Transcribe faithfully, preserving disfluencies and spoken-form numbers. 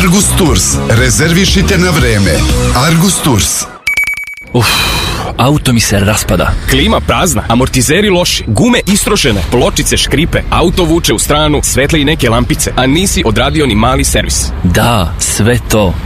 Argus Tours. Rezervišite na vreme. Argus Tours. Uf, auto mi se raspada. Klima prazna, amortizeri loši, gume istrošene, pločice škripe, auto vuče u stranu, svetle i neke lampice, a nisi odradio ni mali servis. Da, sve to.